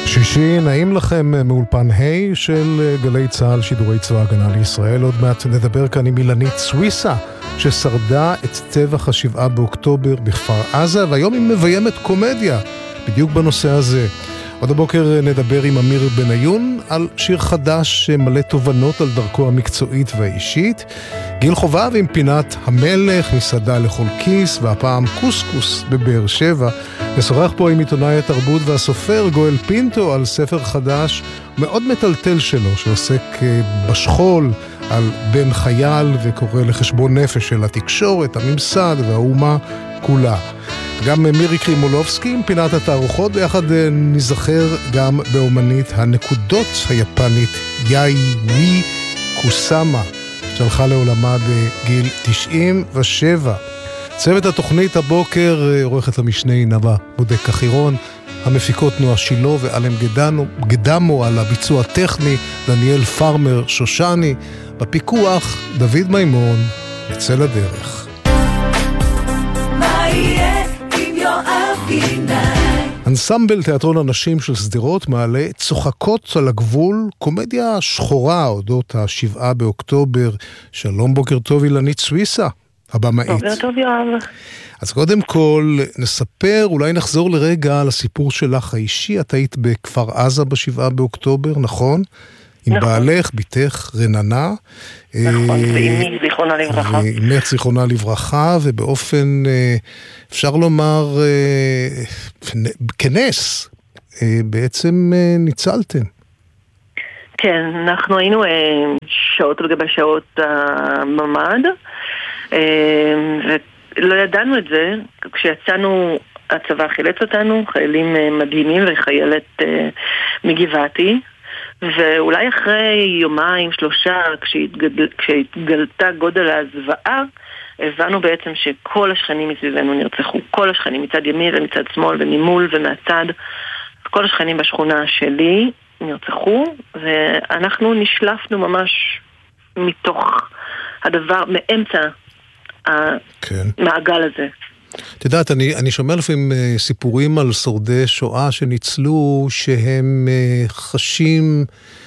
שישי, נעים לכם מאולפן היי של גלי צהל, שידורי צבא הגנה לישראל. עוד מעט נדבר כאן עם אילנית סוויסה, ששרדה את טבח ה7 באוקטובר בכפר עזה, והיום היא מביימת קומדיה בדיוק בנושא הזה. עוד הבוקר נדבר עם אמיר בניון על שיר חדש שמלא תובנות על דרכו המקצועית והאישית. גיל חובב עם פינת המלך, מסעדה לכל כיס, והפעם קוסקוס בבאר שבע. נשוחח פה עם עיתונאי התרבות והסופר גואל פינטו על ספר חדש מאוד מטלטל שלו, שעוסק בשכול על בן חייל וקורא לחשבון נפש של התקשורת, הממסד והאומה כולה. גם מירי קרימולובסקי עם פינת התערוכות, ביחד נזכר גם באומנית הנקודות היפנית יאי ווי קוסאמה, שהלכה לעולמה בגיל 97. צוות התוכנית הבוקר, עורכת המשנה נווה בודק החירון, המפיקות נועה שילו ואלם גדמו, על הביצוע הטכני דניאל פרמר שושני, בפיקוח דוד מימון. יצא לדרך. אנסמבל תיאטרון הנשים של סדרות מעלה צוחקות על הגבול, קומדיה שחורה אודות ה7 באוקטובר. שלום, בוקר טוב אילנית סוויסה, הבמאית. בוקר טוב יואב. אז קודם כל נספר, אולי נחזור לרגע על הסיפור שלך האישי. את היית בכפר עזה ב7 באוקטובר, נכון? עם בעלך, ביתך רננה. נכון, ואימי זיכרונה לברכה. אימך זיכרונה לברכה, ובאופן, אפשר לומר, כנס, בעצם ניצלתם. כן, אנחנו היינו שעות לגבי שעות הממד, ולא ידענו את זה. כשיצאנו, הצבא חילץ אותנו, חיילים מדהימים וחיילת מגבעתי, ואולי אחרי יומיים, 3, כשהתגלתה גודל הזוועה, הבנו בעצם שכל השכנים מסביבנו נרצחו. כל השכנים, מצד ימין ומצד שמאל וממול ומהצד. כל השכנים בשכונה שלי נרצחו, ואנחנו נשלפנו ממש מתוך הדבר, מאמצע המעגל הזה. את יודעת, אני שומע לפעמים סיפורים על שורדי שואה שניצלו, שהם חשים,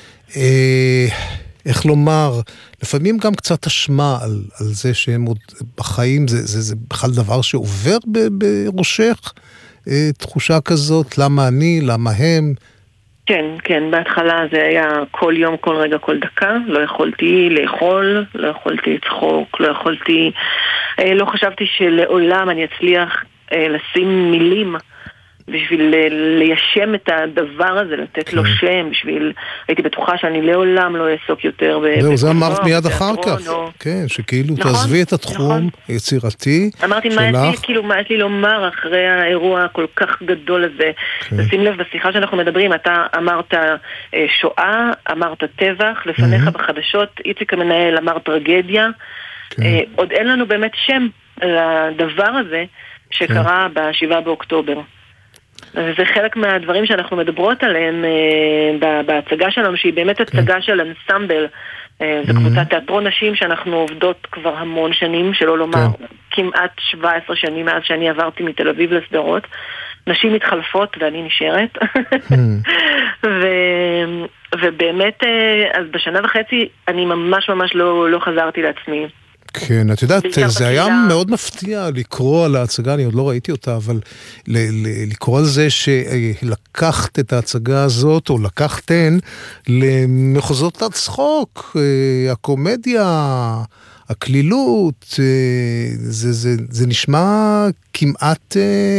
איך לומר, לפעמים גם קצת אשמה על זה שהם עוד בחיים. זה בכלל דבר שעובר בראשך, תחושה כזאת, למה אני, למה הם? כן, כן, בהתחלה זה היה כל יום, כל רגע, כל דקה. לא יכולתי לאכול, לא יכולתי לצחוק, לא חשבתי שלעולם אני אצליח לשים מילים בשביל ליישם את הדבר הזה, לתת לו שם, הייתי בטוחה שאני לעולם לא אעסוק יותר. זהו, זה אמרת מיד אחר כך, כן, שכאילו תעזבי את התחום היצירתי. אמרתי, מה יש לי לומר אחרי האירוע כל כך גדול הזה? תשים לב, בשיחה שאנחנו מדברים, אתה אמרת שואה, אמרת טבח, לפניך בחדשות, איציק המנהל אמר טרגדיה, עוד אין לנו באמת שם לדבר הזה שקרה ב7 באוקטובר. וזה חלק מהדברים שאנחנו מדברות עליהם בהצגה שלנו, שהיא באמת הצגה של אנסמבל. זו קבוצת תיאטרון נשים שאנחנו עובדות כבר המון שנים, שלא לומר כמעט 17 שנים מאז שאני עברתי מתל אביב לסדרות. נשים מתחלפות ואני נשארת. ובאמת, אז בשנה וחצי אני ממש לא חזרתי לעצמי. כן, את יודעת, זה היה מאוד מפתיע לקרוא על ההצגה, אני עוד לא ראיתי אותה, אבל לקרוא על זה שלקחת את ההצגה הזאת, או לקחתן למחוזות הצחוק, הקומדיה, הכלילות, זה נשמע כמעט,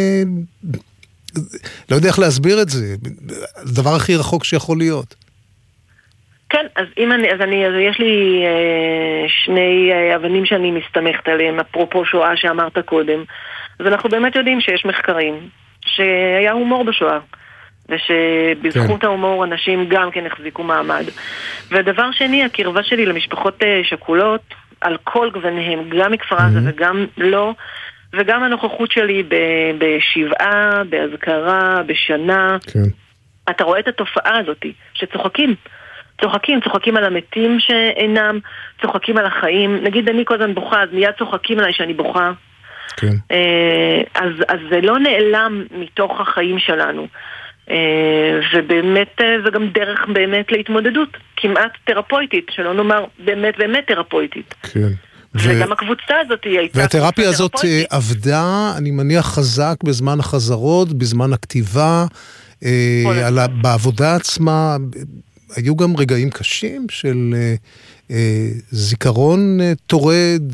לא יודע איך להסביר את זה, הדבר הכי רחוק שיכול להיות. כן, אז יש לי שני אבנים שאני מסתמכת עליהם, אפרופו שואה שאמרת קודם. אז אנחנו באמת יודעים שיש מחקרים, שהיה הומור בשואה, ושבזכות ההומור אנשים גם כן החזיקו מעמד. ודבר שני, הקרבה שלי למשפחות שכולות, על כל גווניהם, גם מכפר עזה וגם לא, וגם הנוכחות שלי בשבעה, בהזכרה, בשנה. כן. אתה רואה את התופעה הזאת, שצוחקים. צוחקים על המתים שאינם, צוחקים על החיים. נגיד אני כל הזמן בוכה, אז מיד צוחקים עליי שאני בוכה. כן. אז זה לא נעלם מתוך החיים שלנו. ובאמת זה גם דרך באמת להתמודדות, כמעט תרפויטית, שלא נאמר באמת באמת תרפויטית. כן. וגם הקבוצה הזאת הייתה... והתרפיה הזאת עבדה, אני מניח חזק בזמן החזרות, בזמן הכתיבה, בעבודה עצמה. היו גם רגעים קשים של זיכרון תורד,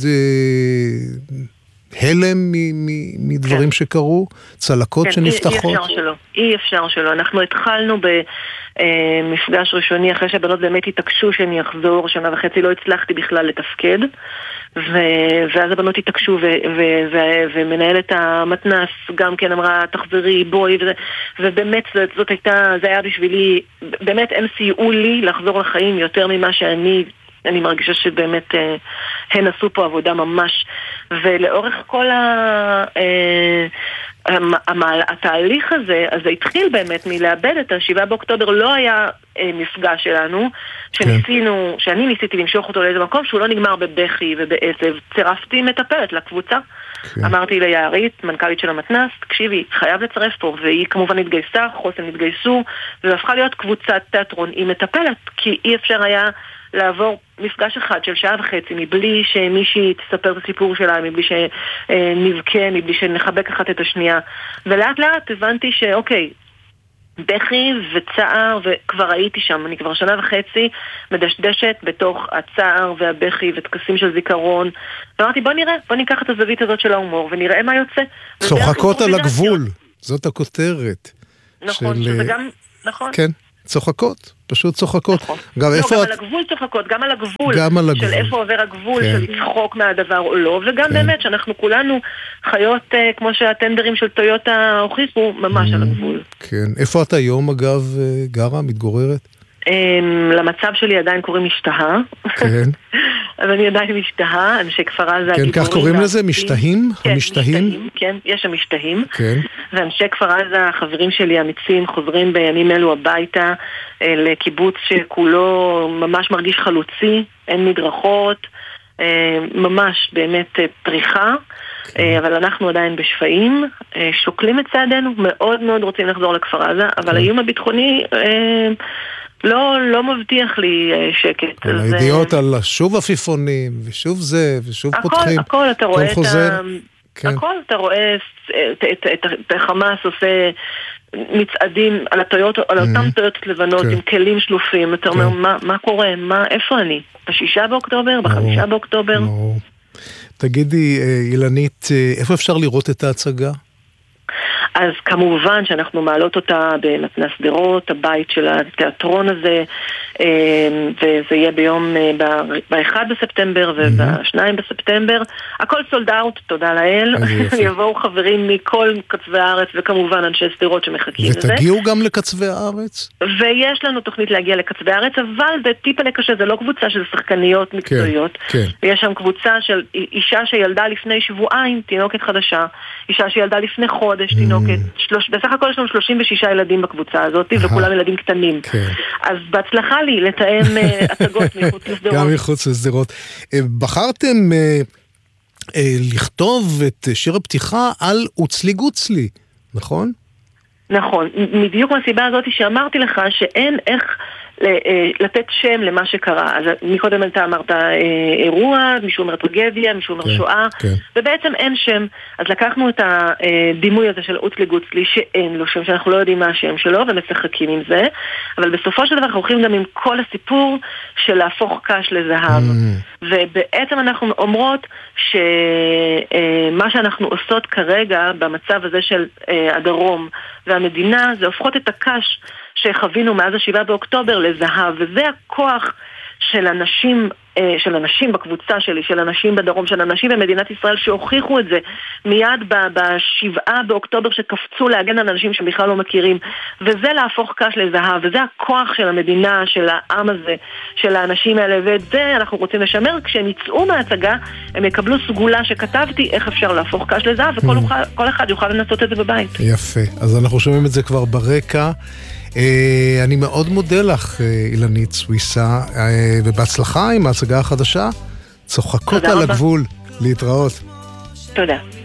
הלם מדברים שקרו, צלקות שנפתחות. אי אפשר שלא. אנחנו התחלנו במפגש ראשוני, אחרי שהבנות באמת התעקשו שאני אחזור, 1.5 שנה לא הצלחתי בכלל לתפקד, ואז הבנות התעקשו, ומנהלת המתנ"ס גם כן אמרה, תחזרי, בואי, ובאמת זאת הייתה, זה היה בשבילי, באמת הם סייעו לי לחזור לחיים יותר ממה אני מרגישה שבאמת הן עשו פה עבודה ממש, ולאורך כל התהליך הזה, אז זה התחיל באמת מלאבד את 7 באוקטובר, לא היה מפגש שלנו, שאני ניסיתי למשוך אותו לאיזה מקום שהוא לא נגמר בבכי ובעצב, צירפתי מטפלת לקבוצה, אמרתי ליערית, מנכ"לית של המתנ"ס, תקשיבי, חייב לצרף פה, והיא כמובן התגייסה, חוסן התגייסו, והפכה להיות קבוצת תיאטרון, היא מטפלת, כי אי אפשר היה לעבור מפגש אחד של 1.5 שעה, מבלי שמישהי תספר את הסיפור שלה, מבלי שנבכה, מבלי שנחבק אחת את השנייה. ולאט לאט הבנתי שאוקיי, בכי וצער, וכבר הייתי שם, אני כבר 1.5 שנה מדשדשת בתוך הצער והבכי וטקסים של זיכרון. ואמרתי בוא נראה, בוא ניקח את הזווית הזאת של ההומור ונראה מה יוצא. צוחקות על הגבול, זאת הכותרת. נכון, שזה גם, נכון. כן. צוחקות, פשוט צוחקות. גם על הגבול צוחקות, גם על הגבול של איפה עובר הגבול, של לצחוק מהדבר או לא, וגם באמת שאנחנו כולנו חיות כמו שהטנדרים של טויוטה הוכיחו, ממש על הגבול. כן, איפה את היום אגב גרה, מתגוררת? למצב שלי עדיין קוראים משתהה. כן. אז אני עדיין משתהה, אנשי כפר עזה. כן, כך קוראים לזה? משתהים? כן, משתהים, כן, יש המשתהים. כן. ואנשי כפר עזה, החברים שלי אמיצים, חוזרים בימים אלו הביתה, לקיבוץ שכולו ממש מרגיש חלוצי, אין מדרכות, ממש באמת פריחה, אבל אנחנו עדיין בשפעים, שוקלים את צעדינו, מאוד מאוד רוצים לחזור לכפר עזה, אבל האיום הביטחוני לא מבטיח לי שקט. הידיעות על שוב עפיפונים, ושוב זה, ושוב פותחים. הכל, אתה רואה הכל, אתה רואה את החמאס עושה מצעדים על אותם טויוטות לבנות עם כלים שלופים. אתה אומר, מה קורה? איפה אני? ב6 באוקטובר? ב5 באוקטובר? תגידי, אילנית, איפה אפשר לראות את ההצגה? אז כמובן שאנחנו מעלות אותה במתנ"ס שדרות, הבית של התיאטרון הזה, וזה יהיה ביום ב1 בספטמבר וב2 בספטמבר. הכל סולד אאוט, תודה לאל. יבואו חברים מכל קצווי הארץ, וכמובן אנשי שדרות שמחכים לזה. ותגיעו גם לקצווי הארץ? ויש לנו תוכנית להגיע לקצווי הארץ, אבל זה טיפה לקשה, זה לא קבוצה של שחקניות מקצועיות. ויש שם קבוצה של אישה שילדה לפני שבועיים, תינוקת חדשה, אישה שילדה לפני חודש, תינוקת. בסך הכל יש לנו 36 ילדים בקבוצה הזאת, וכולם ילדים קטנים. אז בהצלחה לי לתאם הצגות מחוץ לשדרות. גם מחוץ לשדרות. בחרתם לכתוב את שיר הפתיחה על אוצלי גוצלי, נכון? נכון. בדיוק מהסיבה הזאת שאמרתי לך שאין איך לתת שם למה שקרה. אז מקודם אתה אמרת אירוע, מישהו אומר טרגדיה, מישהו אומר שואה, ובעצם אין שם. אז לקחנו את הדימוי הזה של אוצלי גוצלי שאין לו שם, שאנחנו לא יודעים מה השם שלו ומשחקים עם זה, אבל בסופו של דבר אנחנו הולכים גם עם כל הסיפור של להפוך קש לזהב. ובעצם אנחנו אומרות שמה שאנחנו עושות כרגע במצב הזה של הדרום והמדינה, זה הופכות את הקש שחווינו מאז 7 באוקטובר לזהב, וזה הכוח של אנשים בקבוצה שלי, של אנשים בדרום, של אנשים במדינת ישראל שהוכיחו את זה מיד ב7 באוקטובר שקפצו להגן על אנשים שבכלל לא מכירים, וזה להפוך קש לזהב, וזה הכוח של המדינה, של העם הזה, של האנשים האלה, ואת זה אנחנו רוצים לשמר. כשהם יצאו מההצגה הם יקבלו סגולה שכתבתי איך אפשר להפוך קש לזהב, וכל אחד יוכל לנסות את זה בבית. יפה, אז אנחנו שומעים את זה כבר ברקע. אני מאוד מודה לך, אילנית סוויסה, ובהצלחה עם ההצגה החדשה, צוחקות על הגבול. להתראות. תודה.